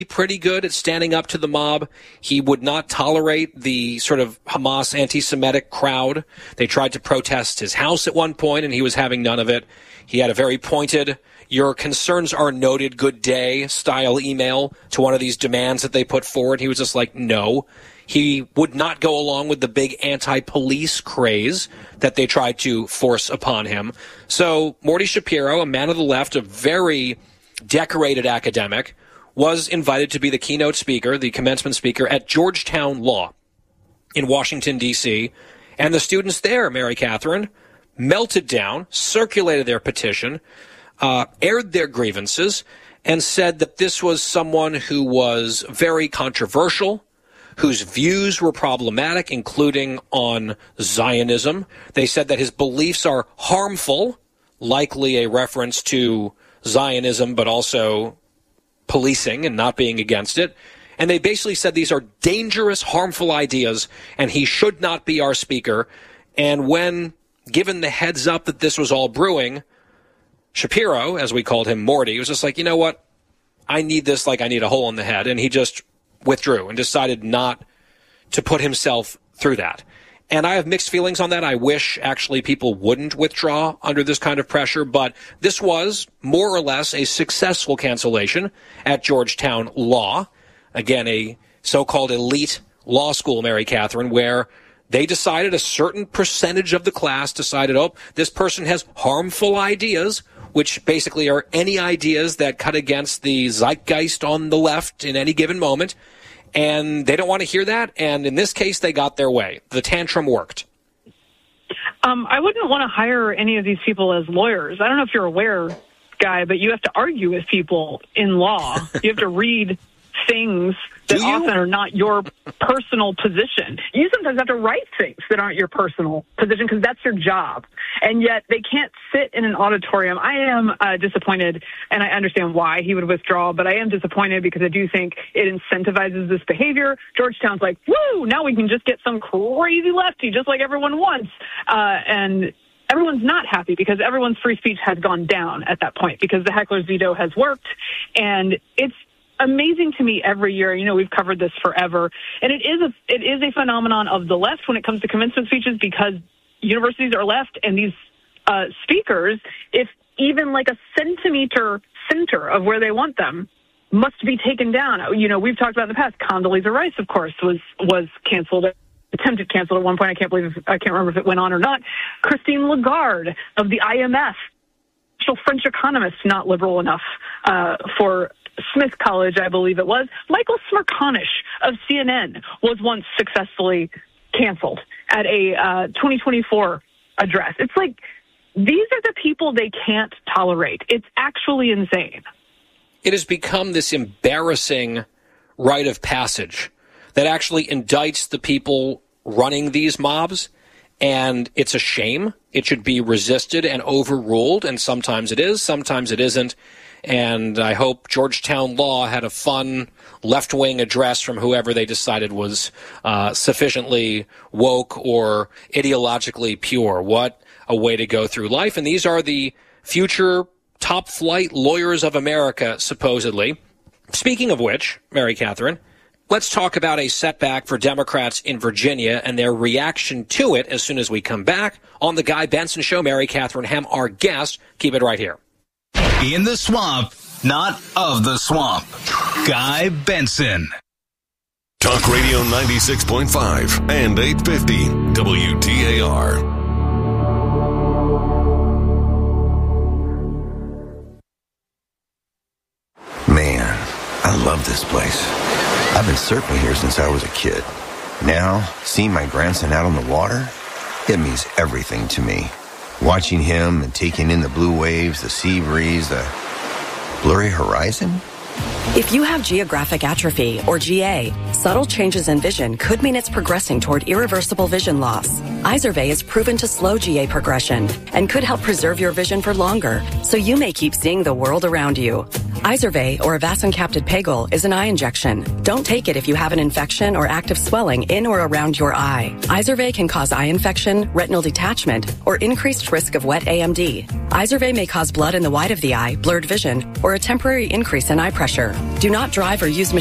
pretty good at standing up to the mob. He would not tolerate the sort of Hamas anti-Semitic crowd. They tried to protest his house at one point, and he was having none of it. He had a very pointed, "your concerns are noted, good day" style email to one of these demands that they put forward. He was just like, no. He would not go along with the big anti-police craze that they tried to force upon him. So Morty Shapiro, a man of the left, a very decorated academic, was invited to be the keynote speaker, the commencement speaker at Georgetown Law in Washington, D.C. And the students there, Mary Catherine, melted down, circulated their petition, aired their grievances, and said that this was someone who was very controversial, whose views were problematic, including on Zionism. They said that his beliefs are harmful, likely a reference to Zionism, but also policing and not being against it. And they basically said these are dangerous, harmful ideas, and he should not be our speaker. And when given the heads up that this was all brewing, Shapiro, as we called him, Morty, was just like, you know what? I need this like I need a hole in the head. And he just withdrew and decided not to put himself through that. And I have mixed feelings on that. I wish actually people wouldn't withdraw under this kind of pressure, but this was more or less a successful cancellation at Georgetown Law. Again, a so-called elite law school, Mary Catherine, where they decided, a certain percentage of the class decided, oh, this person has harmful ideas, which basically are any ideas that cut against the zeitgeist on the left in any given moment. And they don't want to hear that. And in this case, they got their way. The tantrum worked. I wouldn't want to hire any of these people as lawyers. I don't know if you're aware, Guy, but you have to argue with people in law. You have to read things that often are not your personal position. You sometimes have to write things that aren't your personal position because that's your job. And yet they can't sit in an auditorium. I am disappointed, and I understand why he would withdraw, but I am disappointed because I do think it incentivizes this behavior. Georgetown's like, woo, now we can just get some crazy lefty just like everyone wants. And everyone's not happy because everyone's free speech has gone down at that point because the heckler's veto has worked. And it's amazing to me every year. You know, we've covered this forever. And it is a phenomenon of the left when it comes to commencement speeches because universities are left and these speakers, if even like a centimeter center of where they want them, must be taken down. You know, we've talked about in the past, Condoleezza Rice, of course, was canceled, attempted canceled at one point. I can't remember if it went on or not. Christine Lagarde of the IMF, French economist, not liberal enough for Smith College, I believe it was. Michael Smerconish of CNN was once successfully canceled at a 2024 address. It's like, these are the people they can't tolerate. It's actually insane. It has become this embarrassing rite of passage that actually indicts the people running these mobs, and it's a shame. It should be resisted and overruled, and sometimes it is, sometimes it isn't. And I hope Georgetown Law had a fun left-wing address from whoever they decided was sufficiently woke or ideologically pure. What a way to go through life. And these are the future top-flight lawyers of America, supposedly. Speaking of which, Mary Catherine, let's talk about a setback for Democrats in Virginia and their reaction to it as soon as we come back on The Guy Benson Show. Mary Catherine Ham, our guest. Keep it right here. In the swamp, not of the swamp. Guy Benson. Talk Radio 96.5 and 850 WTAR. Man, I love this place. I've been surfing here since I was a kid. Now, seeing my grandson out on the water, it means everything to me. Watching him and taking in the blue waves, the sea breeze, the blurry horizon. If you have geographic atrophy, or GA, subtle changes in vision could mean it's progressing toward irreversible vision loss. Izervay is proven to slow GA progression and could help preserve your vision for longer, so you may keep seeing the world around you. Izervay, or avacincaptad pegol, is an eye injection. Don't take it if you have an infection or active swelling in or around your eye. Izervay can cause eye infection, retinal detachment, or increased risk of wet AMD. Izervay may cause blood in the white of the eye, blurred vision, or a temporary increase in eye pressure. Do not drive or use